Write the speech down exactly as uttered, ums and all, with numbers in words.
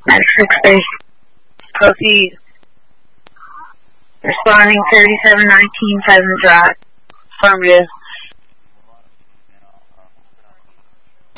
Medic six base. Proceed. Responding thirty-seven nineteen Pheasant Drive. Affirmative.